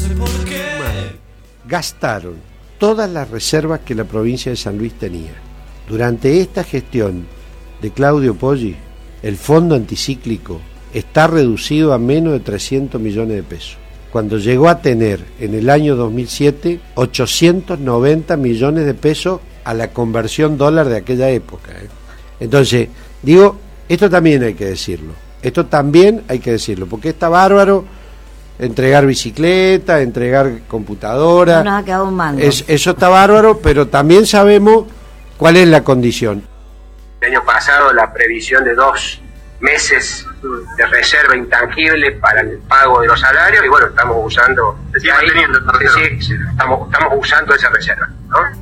Gastaron todas las reservas que la provincia de San Luis tenía. Durante esta gestión de Claudio Poggi, el fondo anticíclico está reducido a menos de 300 millones de pesos, cuando llegó a tener en el año 2007 890 millones de pesos a la conversión dólar de aquella época. Entonces, digo, esto también hay que decirlo, porque está bárbaro entregar bicicleta, entregar computadora. No nos ha quedado un mango. Eso está bárbaro, pero también sabemos cuál es la condición. El año pasado la previsión de 2 meses de reserva intangible para el pago de los salarios, y bueno, estamos usando, estamos usando esa reserva, ¿no?